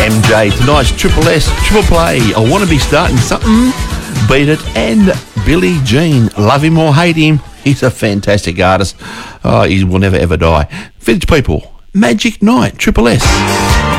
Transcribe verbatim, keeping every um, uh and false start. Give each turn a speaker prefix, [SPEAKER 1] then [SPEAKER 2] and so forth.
[SPEAKER 1] M J, tonight's Triple S, Triple Play. I want to be starting something. Beat It, and Billie Jean. Love him or hate him, he's a fantastic artist. Oh, he will never ever die. Village People, Magic Night, Triple S.